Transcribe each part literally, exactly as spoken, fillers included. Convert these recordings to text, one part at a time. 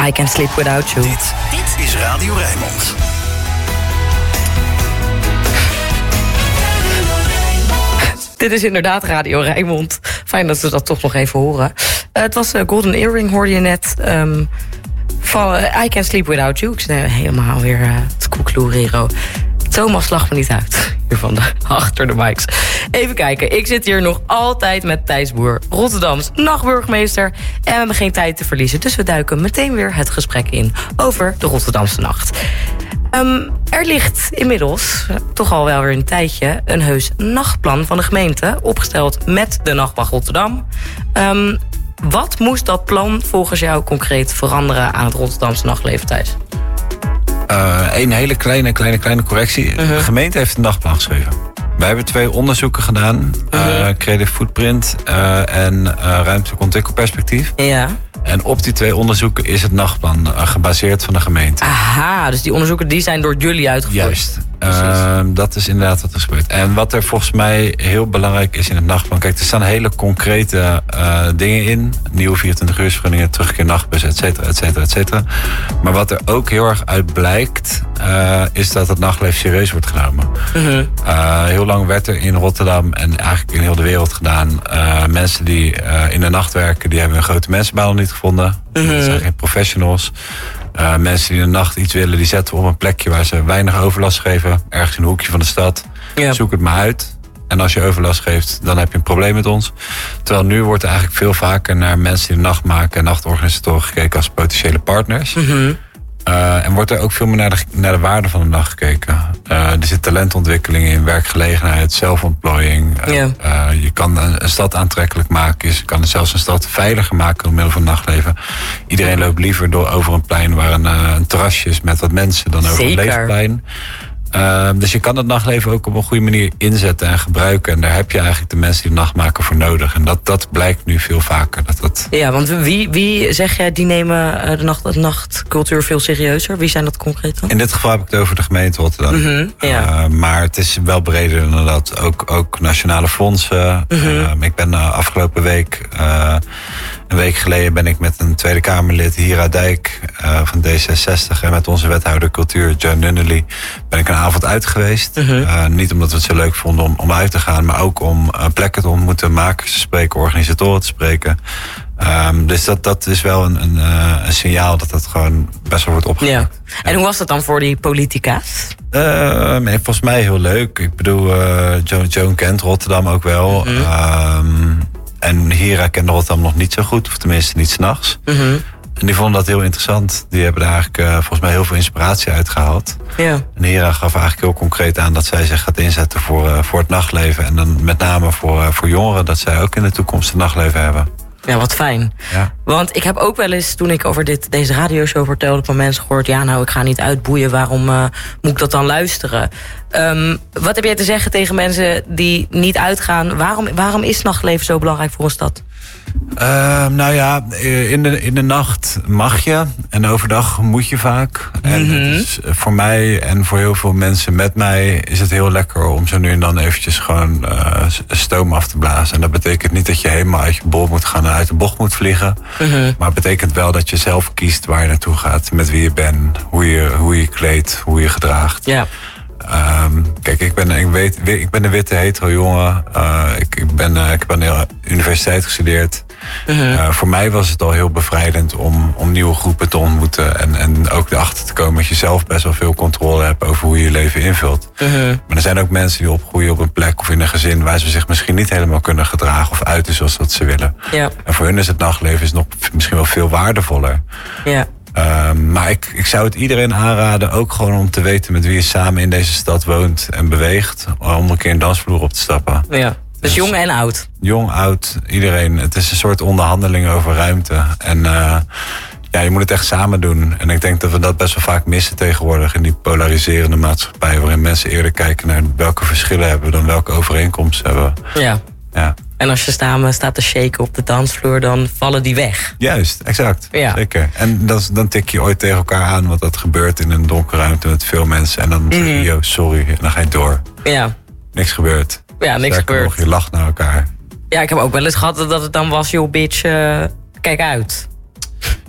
I Can't Sleep Without You. Dit, dit is Radio Rijnmond. Dit is inderdaad Radio Rijnmond. Fijn dat we dat toch nog even horen. Uh, het was uh, Golden Earring, hoorde je net. Um, van uh, I Can't Sleep Without You. Ik zit helemaal weer uh, te koekloereren. Thomas lacht me niet uit. Hier van de, achter de mics. Even kijken. Ik zit hier nog altijd met Thijs Boer, Rotterdams nachtburgemeester. En we hebben geen tijd te verliezen. Dus we duiken meteen weer het gesprek in over de Rotterdamse nacht. Um, er ligt inmiddels, toch al wel weer een tijdje, een heus nachtplan van de gemeente, opgesteld met de Nachtwacht Rotterdam. Um, wat moest dat plan volgens jou concreet veranderen aan het Rotterdamse nachtleven, Thijs? Uh, een hele kleine, kleine, kleine correctie. Uh-huh. De gemeente heeft een nachtplan geschreven. Wij hebben twee onderzoeken gedaan. Uh-huh. Uh, Creative Footprint uh, en uh, ruimtelijk ontwikkelperspectief. Ja. En op die twee onderzoeken is het nachtplan uh, gebaseerd van de gemeente. Aha, dus die onderzoeken die zijn door jullie uitgevoerd. Juist. Uh, dat is inderdaad wat er gebeurt. En wat er volgens mij heel belangrijk is in het nachtplan. Kijk, er staan hele concrete uh, dingen in. Nieuwe vierentwintig uursvergunningen, terugkeer nachtbus, et cetera, et cetera, et cetera. Maar wat er ook heel erg uit blijkt, uh, is dat het nachtleven serieus wordt genomen. Uh-huh. Uh, heel lang werd er in Rotterdam en eigenlijk in heel de wereld gedaan. Uh, mensen die uh, in de nacht werken, die hebben een grote mensenbaan nog niet gevonden. Uh-huh. Dat zijn geen professionals. Uh, mensen die in de nacht iets willen, die zetten we op een plekje waar ze weinig overlast geven. Ergens in een hoekje van de stad. Ja. Zoek het maar uit. En als je overlast geeft, dan heb je een probleem met ons. Terwijl nu wordt er eigenlijk veel vaker naar mensen die de nacht maken en nachtorganisatoren gekeken als potentiële partners. Mm-hmm. Uh, en wordt er ook veel meer naar de, naar de waarde van de nacht gekeken. Uh, er zit talentontwikkeling in, werkgelegenheid, zelfontplooiing. Uh, yeah. uh, je kan een, een stad aantrekkelijk maken. Je kan zelfs een stad veiliger maken door middel van het nachtleven. Iedereen loopt liever door over een plein waar een, uh, een terrasje is met wat mensen dan over Zeker. een leefplein. Uh, dus je kan het nachtleven ook op een goede manier inzetten en gebruiken. En daar heb je eigenlijk de mensen die de nacht maken voor nodig. En dat, dat blijkt nu veel vaker. Dat dat... Ja, want wie, wie zeg jij, die nemen de, nacht, de nachtcultuur veel serieuzer? Wie zijn dat concreet dan? In dit geval heb ik het over de gemeente Rotterdam. Mm-hmm, ja. uh, maar het is wel breder dan dat. Ook, ook nationale fondsen. Mm-hmm. Uh, ik ben uh, afgelopen week... Uh, Een week geleden ben ik met een Tweede Kamerlid, Hira Dijk uh, van D zesenzestig... en met onze wethouder cultuur, John Nunnally, ben ik een avond uit geweest. Uh-huh. Uh, niet omdat we het zo leuk vonden om, om uit te gaan, maar ook om uh, plekken te ontmoeten, makers te spreken, organisatoren te spreken. Um, dus dat, dat is wel een, een, uh, een signaal dat dat gewoon best wel wordt opgepakt. Ja. En ja. Hoe was dat dan voor die politica's? Uh, volgens mij heel leuk. Ik bedoel, uh, Joan, Joan kent Rotterdam ook wel. Uh-huh. Um, En Hira kende Rotterdam nog niet zo goed, of tenminste niet 's nachts. Mm-hmm. En die vonden dat heel interessant. Die hebben daar eigenlijk uh, volgens mij heel veel inspiratie uit gehaald. Ja. En Hira gaf eigenlijk heel concreet aan dat zij zich gaat inzetten voor, uh, voor het nachtleven. En dan met name voor, uh, voor jongeren, dat zij ook in de toekomst een nachtleven hebben. Ja, wat fijn. Ja. Want ik heb ook wel eens, toen ik over dit, deze radioshow vertelde, van mensen gehoord, ja nou, ik ga niet uitboeien, waarom uh, moet ik dat dan luisteren? Um, wat heb jij te zeggen tegen mensen die niet uitgaan? Waarom, waarom is nachtleven zo belangrijk voor een stad? Uh, nou ja, in de, in de nacht mag je en overdag moet je vaak. En mm-hmm. dus voor mij en voor heel veel mensen met mij is het heel lekker om zo nu en dan eventjes gewoon uh, stoom af te blazen. En dat betekent niet dat je helemaal uit je bol moet gaan en uit de bocht moet vliegen. Mm-hmm. Maar het betekent wel dat je zelf kiest waar je naartoe gaat, met wie je bent, hoe je hoe je kleedt, hoe je gedraagt. Ja. Um, kijk, ik ben, ik, weet, ik ben een witte hetero jongen. Uh, ik, ik, ben, uh, ik heb aan de universiteit gestudeerd. Uh-huh. Uh, voor mij was het al heel bevrijdend om, om nieuwe groepen te ontmoeten. En, en ook erachter te komen dat je zelf best wel veel controle hebt over hoe je je leven invult. Uh-huh. Maar er zijn ook mensen die opgroeien op een plek of in een gezin waar ze zich misschien niet helemaal kunnen gedragen of uiten zoals dat ze willen. Ja. En voor hun is het nachtleven is nog misschien wel veel waardevoller. Ja. Uh, maar ik, ik zou het iedereen aanraden, ook gewoon om te weten met wie je samen in deze stad woont en beweegt, om een keer een dansvloer op te stappen. Ja. Dus, dus jong en oud? Jong, oud, iedereen. Het is een soort onderhandeling over ruimte. En uh, ja, je moet het echt samen doen. En ik denk dat we dat best wel vaak missen tegenwoordig in die polariserende maatschappij, waarin mensen eerder kijken naar welke verschillen hebben dan welke overeenkomsten hebben. Ja. Ja. En als je samen staat te shaken op de dansvloer, dan vallen die weg. Juist, exact. Ja. Zeker. En dat, dan tik je ooit tegen elkaar aan, want dat gebeurt in een donkere ruimte met veel mensen. En dan mm-hmm. zeg je, yo, sorry, en dan ga je door. Ja. Niks gebeurt. Ja, niks Sterker gebeurt. Nog, je lacht naar elkaar. Ja, ik heb ook wel eens gehad dat het dan was, joh, bitch, uh, kijk uit.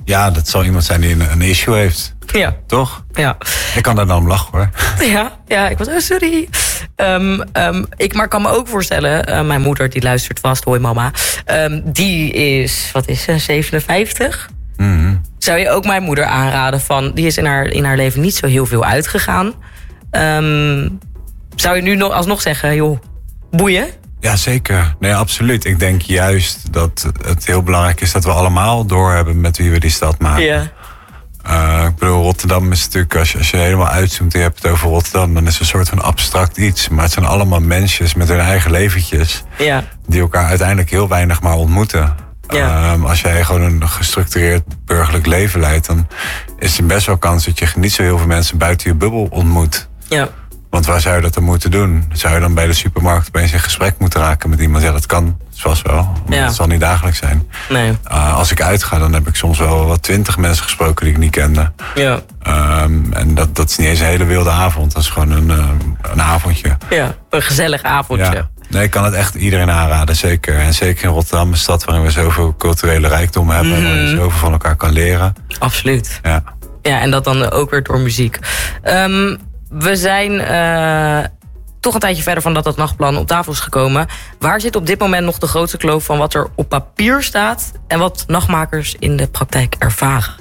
Ja, dat zal iemand zijn die een, een issue heeft. Ja. Toch? Ja. Ik kan daar dan om lachen, hoor. Ja, ja, ik was, oh, sorry. Um, um, ik maar kan me ook voorstellen, uh, mijn moeder die luistert vast, hoi mama. Um, die is, wat is ze, zevenenvijftig? Mm-hmm. Zou je ook mijn moeder aanraden van, die is in haar, in haar leven niet zo heel veel uitgegaan. Um, zou je nu nog alsnog zeggen, joh, boeien? Ja, zeker. Nee, absoluut. Ik denk juist dat het heel belangrijk is dat we allemaal doorhebben met wie we die stad maken. Ja. Uh, ik bedoel, Rotterdam is natuurlijk, als je, als je helemaal uitzoomt en je hebt het over Rotterdam, dan is het een soort van abstract iets. Maar het zijn allemaal mensjes met hun eigen leventjes, Ja. die elkaar uiteindelijk heel weinig maar ontmoeten. Ja. Um, als jij gewoon een gestructureerd burgerlijk leven leidt, dan is er best wel kans dat je niet zo heel veel mensen buiten je bubbel ontmoet. Ja. Want waar zou je dat dan moeten doen? Zou je dan bij de supermarkt opeens in gesprek moeten raken met iemand? Ja, dat kan zoals wel. Maar Ja. dat zal niet dagelijks zijn. Nee. Uh, als ik uitga, dan heb ik soms wel wat twintig mensen gesproken die ik niet kende. Ja. Um, en dat, dat is niet eens een hele wilde avond. Dat is gewoon een, uh, een avondje. Ja, een gezellig avondje. Ja. Nee, ik kan het echt iedereen aanraden, zeker. En zeker in Rotterdam, een stad waarin we zoveel culturele rijkdom hebben. Mm. En waar je zoveel van elkaar kan leren. Absoluut. Ja. Ja, en dat dan ook weer door muziek. Um, we zijn uh, toch een tijdje verder van dat dat nachtplan op tafel is gekomen. Waar zit op dit moment nog de grootste kloof van wat er op papier staat en wat nachtmakers in de praktijk ervaren?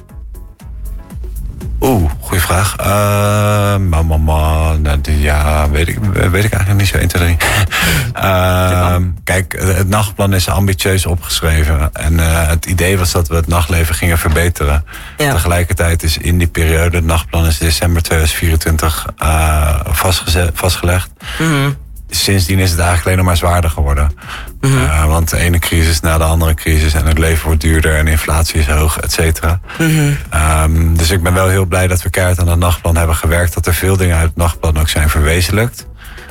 Oeh, goeie vraag. Uh, mama, nou, die, ja, weet ik, weet ik eigenlijk niet zo één, twee, drie. uh, kijk, het nachtplan is ambitieus opgeschreven. En uh, het idee was dat we het nachtleven gingen verbeteren. Ja. Tegelijkertijd is in die periode, het nachtplan is december tweeduizend vierentwintig uh, vastgezet, vastgelegd. Mm-hmm. Sindsdien is het eigenlijk alleen nog maar zwaarder geworden. Mm-hmm. Uh, want de ene crisis na de andere crisis en het leven wordt duurder en inflatie is hoog, et cetera. Mm-hmm. Um, dus ik ben wel heel blij dat we keihard aan het nachtplan hebben gewerkt. Dat er veel dingen uit het nachtplan ook zijn verwezenlijkt.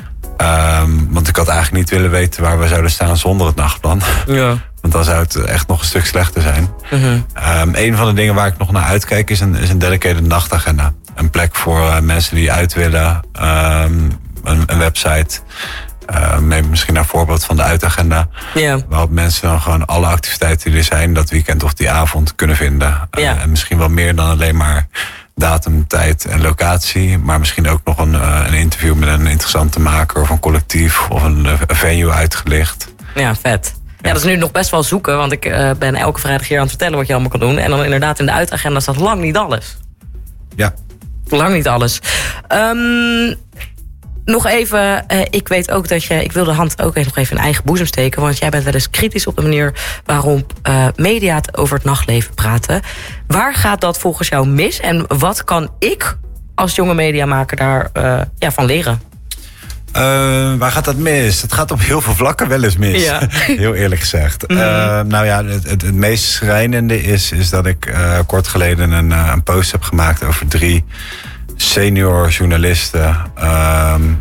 Um, want ik had eigenlijk niet willen weten waar we zouden staan zonder het nachtplan. Ja. Want dan zou het echt nog een stuk slechter zijn. Mm-hmm. Um, een van de dingen waar ik nog naar uitkijk is een, is een dedicated nachtagenda. Een plek voor uh, mensen die uit willen. Um, Een, een website. Uh, neem misschien een voorbeeld van de uitagenda. Yeah. Waarop mensen dan gewoon alle activiteiten die er zijn dat weekend of die avond kunnen vinden. Yeah. Uh, en misschien wel meer dan alleen maar datum, tijd en locatie. Maar misschien ook nog een, uh, een interview met een interessante maker of een collectief of een, een venue uitgelicht. Ja, vet. Ja, dat is nu nog best wel zoeken, want ik uh, ben elke vrijdag hier aan het vertellen wat je allemaal kan doen. En dan inderdaad in de uitagenda staat lang niet alles. Ja. Lang niet alles. Um, Nog even, uh, ik weet ook dat je... Ik wil de hand ook nog even in eigen boezem steken. Want jij bent wel eens kritisch op de manier waarop uh, media het over het nachtleven praten. Waar gaat dat volgens jou mis? En wat kan ik als jonge mediamaker daar uh, ja, van leren? Uh, waar gaat dat mis? Het gaat op heel veel vlakken wel eens mis. Ja. Heel eerlijk gezegd. Mm-hmm. Uh, nou ja, het, het, het meest schrijnende is, is dat ik uh, kort geleden een, uh, een post heb gemaakt over drie senior journalisten. Um,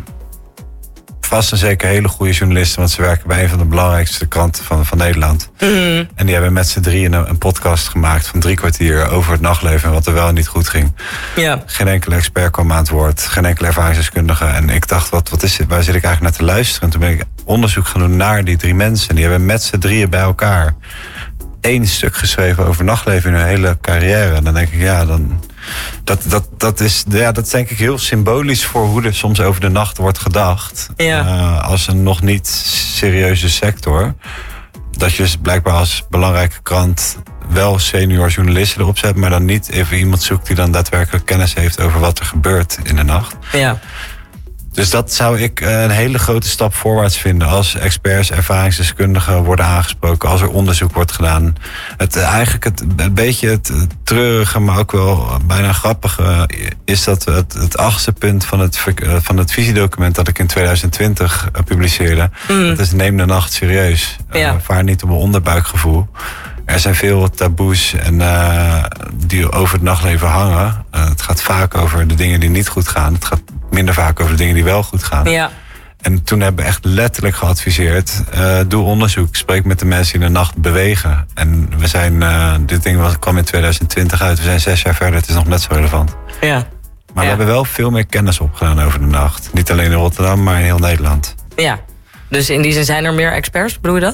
vast en zeker hele goede journalisten, want ze werken bij een van de belangrijkste kranten van, van Nederland. Mm-hmm. En die hebben met z'n drieën een, een podcast gemaakt van drie kwartier over het nachtleven en wat er wel en niet goed ging. Ja. Geen enkele expert kwam aan het woord, geen enkele ervaringsdeskundige. En ik dacht, wat, wat is dit? Waar zit ik eigenlijk naar te luisteren? En toen ben ik onderzoek gaan doen naar die drie mensen. Die hebben met z'n drieën bij elkaar één stuk geschreven over nachtleven in hun hele carrière. En dan denk ik, ja, dan... Dat, dat, dat, is, ja, dat is denk ik heel symbolisch voor hoe er soms over de nacht wordt gedacht. Ja. Uh, als een nog niet serieuze sector. Dat je blijkbaar als belangrijke krant wel senior journalisten erop zet, maar dan niet even iemand zoekt die dan daadwerkelijk kennis heeft over wat er gebeurt in de nacht. Ja. Dus dat zou ik een hele grote stap voorwaarts vinden. Als experts, ervaringsdeskundigen worden aangesproken. Als er onderzoek wordt gedaan. Het, eigenlijk het, een beetje het treurige, maar ook wel bijna grappige is dat het, het achtste punt van het, van het visiedocument dat ik in tweeduizend twintig publiceerde. Mm. Dat is neem de nacht serieus. Ja. Uh, vaar niet op een onderbuikgevoel. Er zijn veel taboes en, uh, die over het nachtleven hangen. Uh, het gaat vaak over de dingen die niet goed gaan. Het gaat minder vaak over de dingen die wel goed gaan. Ja. En toen hebben we echt letterlijk geadviseerd, uh, doe onderzoek. Spreek met de mensen die in de nacht bewegen. En we zijn, uh, dit ding was, kwam in tweeduizend twintig uit. We zijn zes jaar verder, het is nog net zo relevant. Ja. Maar ja. we hebben wel veel meer kennis opgedaan over de nacht. Niet alleen in Rotterdam, maar in heel Nederland. Ja, dus in die zin zijn er meer experts, bedoel je dat?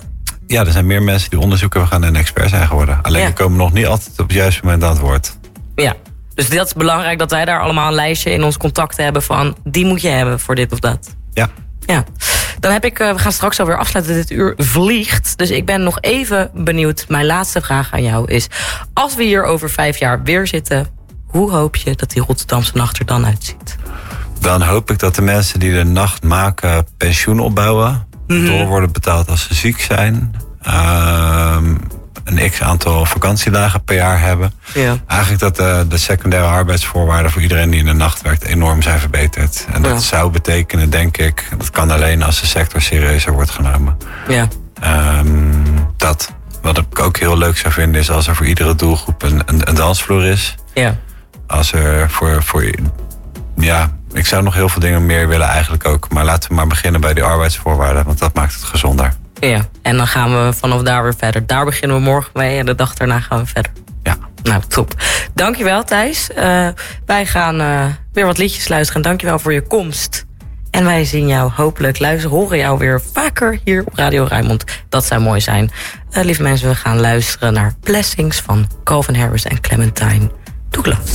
ja, er zijn meer mensen die onderzoek hebben gedaan en expert zijn geworden. Alleen Ja. we komen nog niet altijd op het juiste moment aan het woord. Ja, dus dat is belangrijk dat wij daar allemaal een lijstje in ons contact hebben van die moet je hebben voor dit of dat. Ja. Ja, dan heb ik, uh, we gaan straks alweer afsluiten, dit uur vliegt. Dus ik ben nog even benieuwd. Mijn laatste vraag aan jou is, als we hier over vijf jaar weer zitten, hoe hoop je dat die Rotterdamse nacht er dan uitziet? Dan hoop ik dat de mensen die de nacht maken pensioen opbouwen. Mm-hmm. Door worden betaald als ze ziek zijn. Uh, een x-aantal vakantiedagen per jaar hebben. Ja. Eigenlijk dat de, de secundaire arbeidsvoorwaarden voor iedereen die in de nacht werkt enorm zijn verbeterd. En dat ja. zou betekenen, denk ik, dat kan alleen als de sector serieuzer wordt genomen. Ja. Um, dat. Wat ik ook heel leuk zou vinden is als er voor iedere doelgroep een, een, een dansvloer is. Ja. Als er voor, voor... Ja, ik zou nog heel veel dingen meer willen eigenlijk ook. Maar laten we maar beginnen bij die arbeidsvoorwaarden, want dat maakt het gezonder. Ja, en dan gaan we vanaf daar weer verder. Daar beginnen we morgen mee en de dag daarna gaan we verder. Ja. Nou, top. Dankjewel, Thijs. Uh, wij gaan uh, weer wat liedjes luisteren. Dankjewel voor je komst. En wij zien jou hopelijk, luisteren, horen jou weer vaker hier op Radio Rijnmond. Dat zou mooi zijn. Uh, lieve mensen, we gaan luisteren naar Blessings van Calvin Harris en Clementine Douglas.